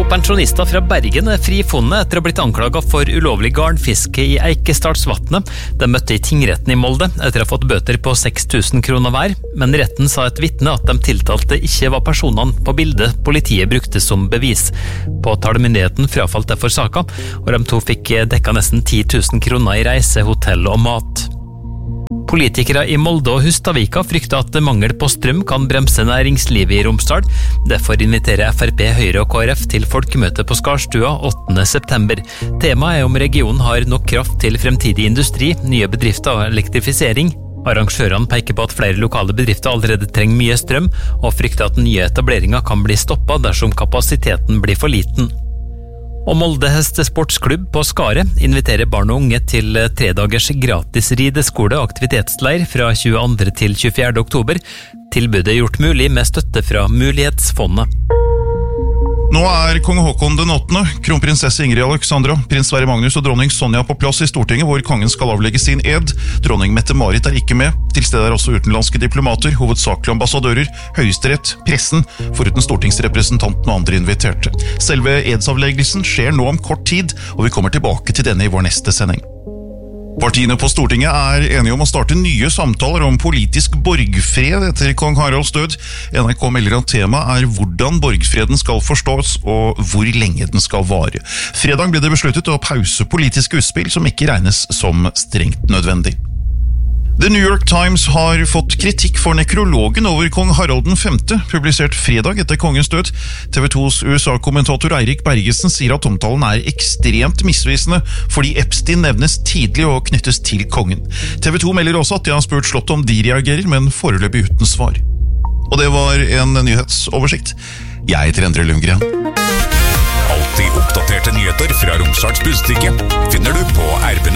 pensjonister fra Bergen frifunnet etter å ha blitt anklaget for ulovlig garnfiske i Eikestadsvatnet. De møtte i tingretten i Molde etter å ha fått bøter på 6 000 kroner hver, men retten sa et vitne at de tiltalte ikke var personene på bildet politiet brukte som bevis. Påtalemyndigheten frafalt derfor saka, og de to fikk dekka nesten 10 000 kroner i reise, hotell og mat. Politikere i Molde og Hustadvika frykter at mangel på strøm kan bremse næringslivet i Romsdal. Derfor inviterer FrP, Høyre og KrF til folkemøte på Skarstua 8. september. Temaet er om regionen har nok kraft til fremtidig industri, nye bedrifter og elektrifisering. Arrangørene peker på at flere lokale bedrifter allerede trenger mye strøm, og frykter at nye etableringer kan bli stoppet dersom kapasiteten blir for liten. Og Molde Hestesportsklubb på Skaret inviterer barn og unge til 3 dagers gratis rideskole og aktivitetsleir fra 22. til 24. oktober. Tilbudet er gjort mulig med støtte fra Mulighetsfondet. Nå er kong Håkon den 8., kronprinsesse Ingrid Alexandra, prins Sverre Magnus og dronning Sonja på plass i Stortinget, hvor kongen skal avlegge sin ed. Dronning Mette-Marit er ikke med. Til stede er også utenlandske diplomater, hovedsakelig ambassadører, høyesterett, pressen, foruten stortingsrepresentanten og andre inviterte. Selve edsavleggelsen skjer nå om kort tid, og vi kommer tilbake til denne i vår neste sending. Partiene på Stortinget er enige om å starte nye samtaler om politisk borgfred etter kong Haralds død. NRK melder at temaet er hvordan borgfreden skal forstås og hvor lenge den skal vare. Fredag ble det besluttet å pause politiske utspill som ikke regnes som strengt nødvendig. The New York Times har fått kritikk for nekrologen over kong Harald V, publisert fredag etter kongens død. TV2s USA-kommentator Eirik Bergesen sier at omtalen er ekstremt misvisende, fordi Epstein nevnes tidlig og knyttes til kongen. TV2 melder også at de har spurt Slottet om de reagerer, men foreløpig uten svar. Og det var en nyhetsoversikt. Jeg heter Endre Lundgren. Alltid oppdaterte nyheter fra Romsdals Budstikke finner du på RP